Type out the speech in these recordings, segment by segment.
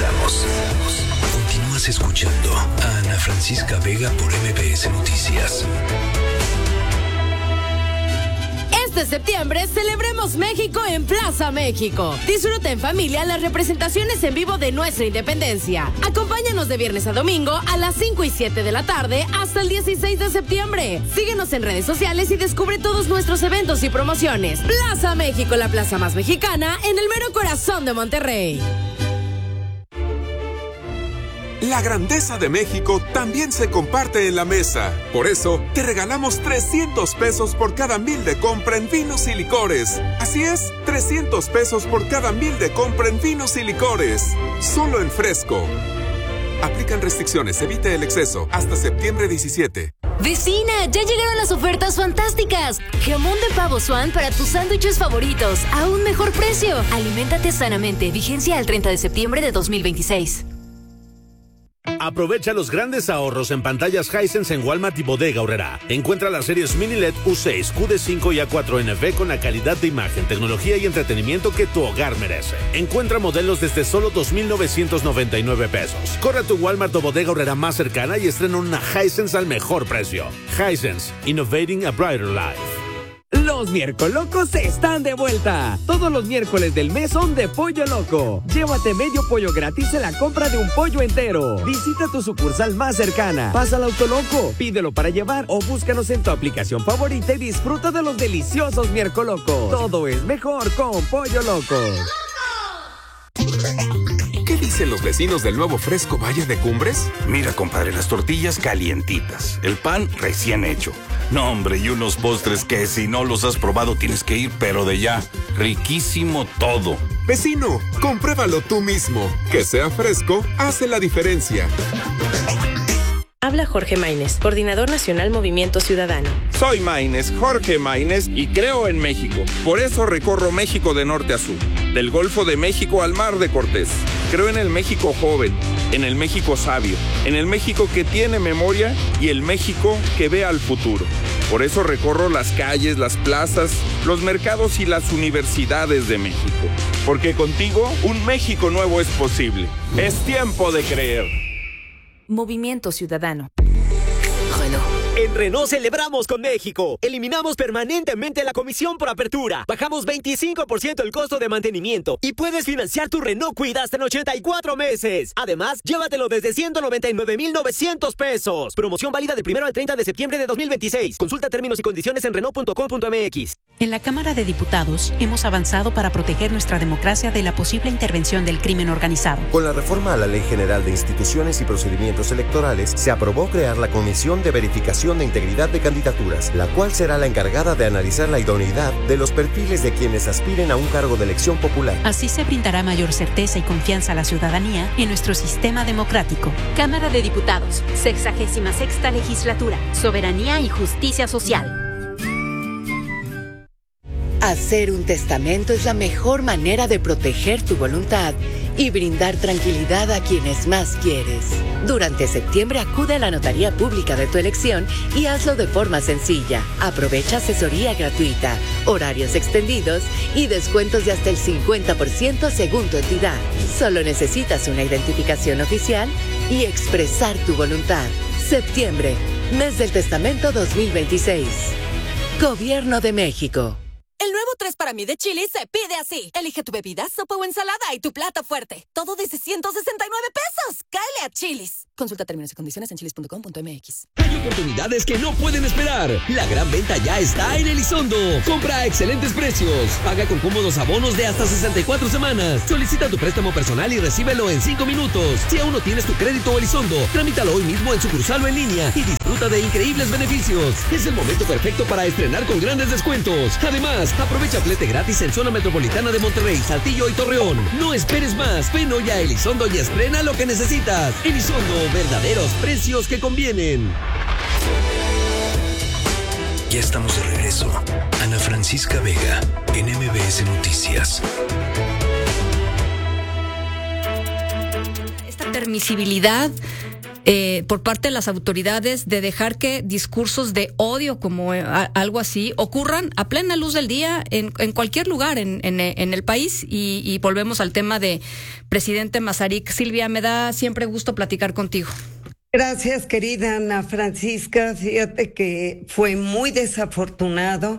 Regresamos. Continúas escuchando a Ana Francisca Vega por MBS Noticias. Este septiembre celebremos México en Plaza México. Disfruta en familia las representaciones en vivo de nuestra independencia. Acompáñanos de viernes a domingo a las 5 y 7 de la tarde hasta el 16 de septiembre. Síguenos en redes sociales y descubre todos nuestros eventos y promociones. Plaza México, la plaza más mexicana en el mero corazón de Monterrey. La grandeza de México también se comparte en la mesa. Por eso, te regalamos 300 pesos por cada 1,000 de compra en vinos y licores. Así es, 300 pesos por cada 1,000 de compra en vinos y licores. Solo en Fresco. Aplican restricciones, evite el exceso. Hasta septiembre 17. Vecina, ya llegaron las ofertas fantásticas. Jamón de pavo Swan para tus sándwiches favoritos a un mejor precio. Aliméntate sanamente. Vigencia al 30 de septiembre de 2026. Aprovecha los grandes ahorros en pantallas Hisense en Walmart y Bodega Aurrerá. Encuentra las series Mini LED U6, QD5 y A4NV con la calidad de imagen, tecnología y entretenimiento que tu hogar merece. Encuentra modelos desde solo 2,999 pesos. Corre a tu Walmart o Bodega Aurrerá más cercana y estrena una Hisense al mejor precio. Hisense, innovating a brighter life. Los Miércolocos están de vuelta. Todos los miércoles del mes son de Pollo Loco. Llévate medio pollo gratis en la compra de un pollo entero. Visita tu sucursal más cercana. Pasa al Autoloco, pídelo para llevar o búscanos en tu aplicación favorita y disfruta de los deliciosos Miércolocos. Todo es mejor con Pollo Loco. ¿Qué dicen los vecinos del nuevo Fresco Valle de Cumbres? Mira, compadre, las tortillas calientitas, el pan recién hecho. No, hombre, y unos postres que si no los has probado tienes que ir, pero de ya. Riquísimo todo. Vecino, compruébalo tú mismo. Que sea fresco, hace la diferencia. Habla Jorge Maínez, Coordinador Nacional Movimiento Ciudadano. Soy Maínez, Jorge Maínez, y creo en México. Por eso recorro México de norte a sur, del Golfo de México al Mar de Cortés. Creo en el México joven, en el México sabio, en el México que tiene memoria y el México que ve al futuro. Por eso recorro las calles, las plazas, los mercados y las universidades de México. Porque contigo, un México nuevo es posible. Es tiempo de creer. Movimiento Ciudadano. En Renault celebramos con México. Eliminamos permanentemente la comisión por apertura. Bajamos 25% el costo de mantenimiento. Y puedes financiar tu Renault Kwid hasta en 84 meses. Además, llévatelo desde 199,900 pesos. Promoción válida del 1 al 30 de septiembre de 2026. Consulta términos y condiciones en Renault.com.mx. En la Cámara de Diputados hemos avanzado para proteger nuestra democracia de la posible intervención del crimen organizado. Con la reforma a la Ley General de Instituciones y Procedimientos Electorales, se aprobó crear la Comisión de Verificación de Integridad de Candidaturas, la cual será la encargada de analizar la idoneidad de los perfiles de quienes aspiren a un cargo de elección popular. Así se brindará mayor certeza y confianza a la ciudadanía en nuestro sistema democrático. Cámara de Diputados, 66ª Legislatura, Soberanía y Justicia Social. Hacer un testamento es la mejor manera de proteger tu voluntad y brindar tranquilidad a quienes más quieres. Durante septiembre acude a la notaría pública de tu elección y hazlo de forma sencilla. Aprovecha asesoría gratuita, horarios extendidos y descuentos de hasta el 50% según tu entidad. Solo necesitas una identificación oficial y expresar tu voluntad. Septiembre, mes del testamento 2026. Gobierno de México. El nuevo 3 para mí de Chili's se pide así. Elige tu bebida, sopa o ensalada y tu plato fuerte. Todo desde 169 pesos. ¡Cáele a Chili's! Consulta términos y condiciones en chilis.com.mx. Hay oportunidades que no pueden esperar. La gran venta ya está en Elizondo. Compra a excelentes precios. Paga con cómodos abonos de hasta 64 semanas. Solicita tu préstamo personal y recíbelo en 5 minutos. Si aún no tienes tu crédito Elizondo, tramítalo hoy mismo en sucursal o en línea y disfruta de increíbles beneficios. Es el momento perfecto para estrenar con grandes descuentos. Además, aprovecha flete gratis en zona metropolitana de Monterrey, Saltillo y Torreón. No esperes más. Ven hoy a Elizondo y estrena lo que necesitas. Elizondo, verdaderos precios que convienen. Ya estamos de regreso. Ana Francisca Vega, en MBS Noticias. Esta permisibilidad por parte de las autoridades de dejar que discursos de odio como algo así ocurran a plena luz del día en cualquier lugar en el país. Y volvemos al tema de presidente Mazarik. Silvia, me da siempre gusto platicar contigo. Gracias, querida Ana Francisca. Fíjate que fue muy desafortunado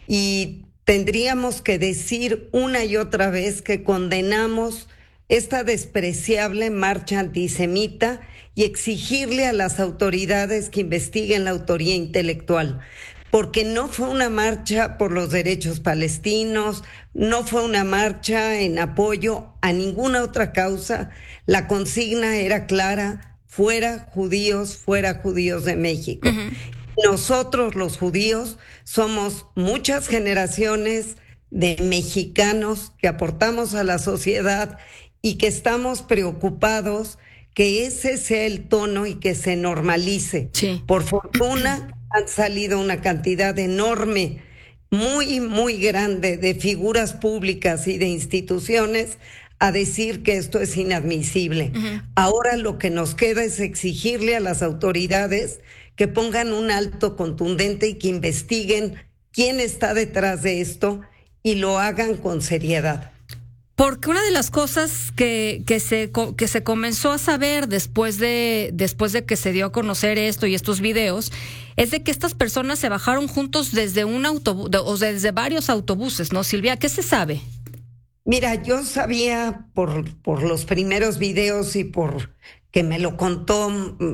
y tendríamos que decir una y otra vez que condenamos esta despreciable marcha antisemita y exigirle a las autoridades que investiguen la autoría intelectual, porque no fue una marcha por los derechos palestinos, no fue una marcha en apoyo a ninguna otra causa. La consigna era clara: fuera judíos de México. Uh-huh. Nosotros los judíos somos muchas generaciones de mexicanos que aportamos a la sociedad y que estamos preocupados que ese sea el tono y que se normalice. Sí. Por fortuna han salido una cantidad enorme, muy, muy grande de figuras públicas y de instituciones a decir que esto es inadmisible. Uh-huh. Ahora lo que nos queda es exigirle a las autoridades que pongan un alto contundente y que investiguen quién está detrás de esto y lo hagan con seriedad. Porque una de las cosas que se comenzó a saber después de que se dio a conocer esto y estos videos es de que estas personas se bajaron juntos desde un autobús o desde varios autobuses, ¿no, Silvia? ¿Qué se sabe? Mira, yo sabía por los primeros videos y por que me lo contó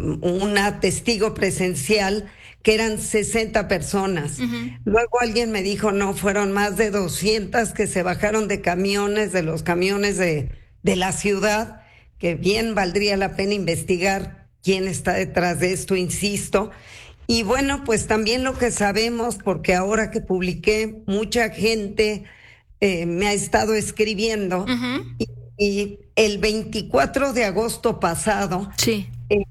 una testigo presencial que eran 60 personas. Uh-huh. Luego alguien me dijo, no, fueron más de 200 que se bajaron de camiones, de los camiones de la ciudad, que bien valdría la pena investigar quién está detrás de esto, insisto. Y bueno, pues también lo que sabemos, porque ahora que publiqué, mucha gente me ha estado escribiendo. Uh-huh. Y el 24 de agosto pasado, sí,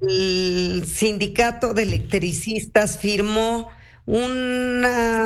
el sindicato de electricistas firmó un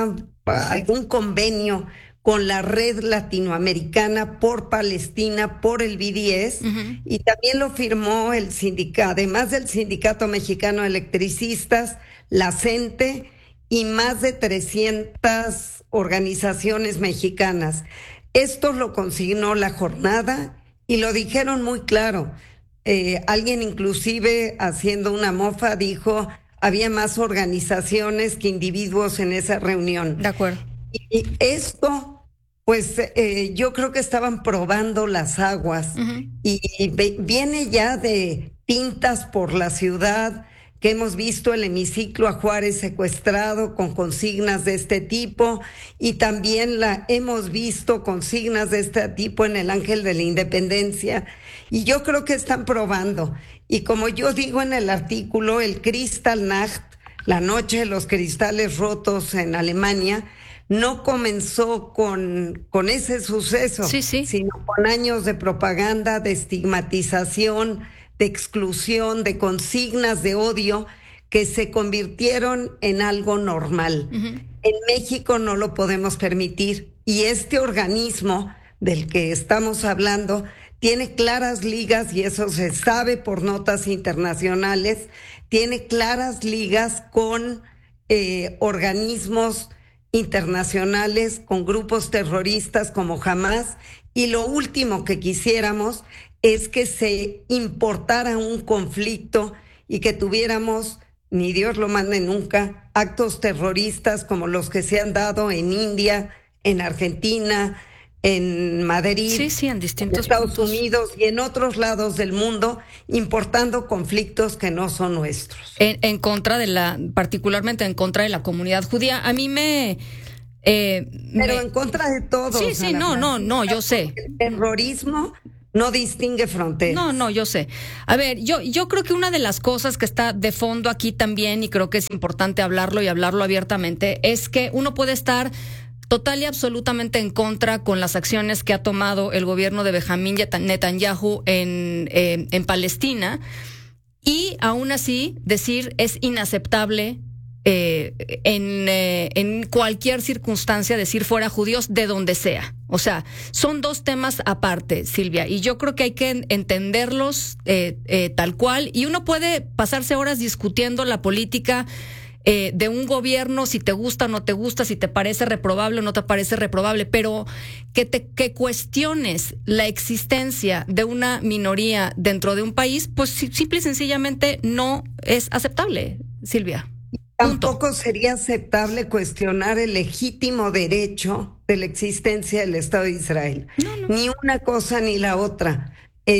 convenio con la Red Latinoamericana por Palestina, por el BDS, uh-huh, y también lo firmó el sindicato, además del Sindicato Mexicano de Electricistas, la CENTE y más de 300 organizaciones mexicanas. Esto lo consignó la jornada y lo dijeron muy claro. Alguien inclusive haciendo una mofa dijo, había más organizaciones que individuos en esa reunión. De acuerdo. Y esto, pues yo creo que estaban probando las aguas. Uh-huh. Y viene ya de pintas por la ciudad, que hemos visto el hemiciclo a Juárez secuestrado con consignas de este tipo, y también hemos visto consignas de este tipo en el Ángel de la Independencia, y yo creo que están probando. Y como yo digo en el artículo, el Kristallnacht, la noche de los cristales rotos en Alemania, no comenzó con ese suceso, sí, sí, sino con años de propaganda, de estigmatización, de exclusión, de consignas de odio que se convirtieron en algo normal. Uh-huh. En México no lo podemos permitir, y este organismo del que estamos hablando tiene claras ligas, y eso se sabe por notas internacionales, tiene claras ligas con organismos internacionales, con grupos terroristas como Hamas, y lo último que quisiéramos es que se importara un conflicto y que tuviéramos, ni Dios lo mande nunca, actos terroristas como los que se han dado en India, en Argentina, en Madrid, sí, en distintos Estados Unidos y en otros lados del mundo, importando conflictos que no son nuestros. En contra particularmente en contra de la comunidad judía. A mí pero en contra de todos. Sí, sí, no, yo sé. El terrorismo no distingue fronteras. No, yo sé. A ver, yo creo que una de las cosas que está de fondo aquí también, y creo que es importante hablarlo y hablarlo abiertamente, es que uno puede estar total y absolutamente en contra con las acciones que ha tomado el gobierno de Benjamín Netanyahu en Palestina, y aún así decir es inaceptable en cualquier circunstancia decir fuera judíos de donde sea. O sea, son dos temas aparte, Silvia, y yo creo que hay que entenderlos tal cual, y uno puede pasarse horas discutiendo la política de un gobierno, si te gusta o no te gusta, si te parece reprobable o no te parece reprobable, pero que cuestiones la existencia de una minoría dentro de un país, pues simple y sencillamente no es aceptable, Silvia. Tampoco sería aceptable cuestionar el legítimo derecho de la existencia del Estado de Israel. No. Ni una cosa ni la otra.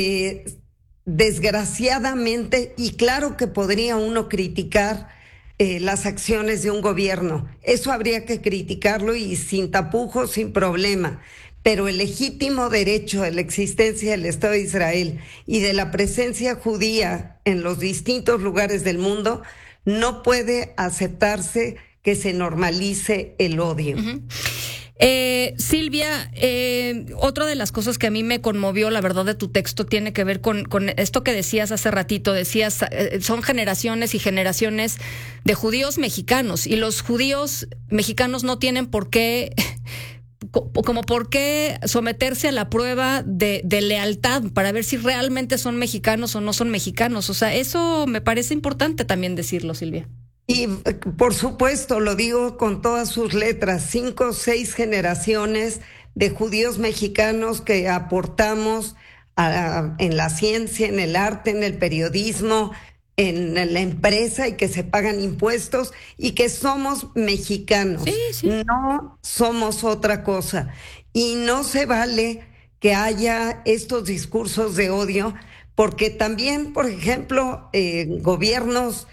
Desgraciadamente, y claro que podría uno criticar las acciones de un gobierno. Eso habría que criticarlo y sin tapujos, sin problema. Pero el legítimo derecho de la existencia del Estado de Israel y de la presencia judía en los distintos lugares del mundo no puede aceptarse que se normalice el odio. Uh-huh. Silvia, otra de las cosas que a mí me conmovió, la verdad, de tu texto tiene que ver con esto que decías hace ratito. Decías, son generaciones y generaciones de judíos mexicanos, y los judíos mexicanos no tienen por qué someterse a la prueba de lealtad para ver si realmente son mexicanos o no son mexicanos. O sea, eso me parece importante también decirlo, Silvia. Y por supuesto, lo digo con todas sus letras, 5 o 6 generaciones de judíos mexicanos que aportamos en la ciencia, en el arte, en el periodismo, en la empresa, y que se pagan impuestos y que somos mexicanos. Sí. No somos otra cosa. Y no se vale que haya estos discursos de odio, porque también, por ejemplo, gobiernos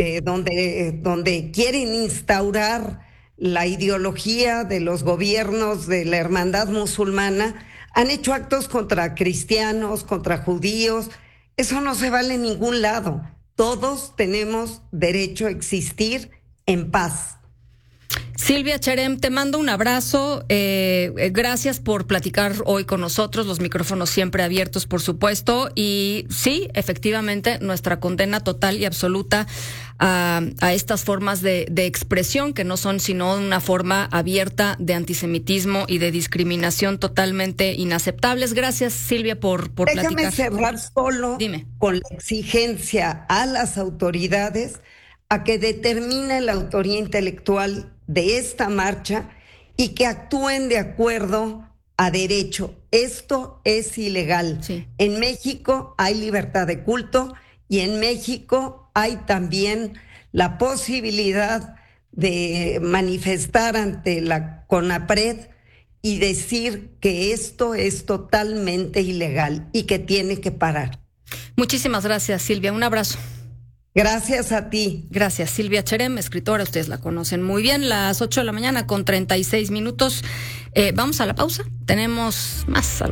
donde quieren instaurar la ideología de los gobiernos de la hermandad musulmana han hecho actos contra cristianos, contra judíos. Eso no se vale en ningún lado. Todos tenemos derecho a existir en paz. Silvia Cherem, te mando un abrazo. Gracias por platicar hoy con nosotros. Los micrófonos siempre abiertos, por supuesto. Y sí, efectivamente, nuestra condena total y absoluta a estas formas de expresión, que no son sino una forma abierta de antisemitismo y de discriminación totalmente inaceptables. Gracias, Silvia, por platicar. Déjame cerrar solo con la exigencia a las autoridades a que determine la autoría intelectual de esta marcha y que actúen de acuerdo a derecho. Esto es ilegal. Sí. En México hay libertad de culto, y en México hay también la posibilidad de manifestar ante la CONAPRED y decir que esto es totalmente ilegal y que tiene que parar. Muchísimas gracias, Silvia. Un abrazo. Gracias a ti. Gracias, Silvia Cherem, escritora, ustedes la conocen muy bien. Las 8:36 a.m. Vamos a la pausa. Tenemos más.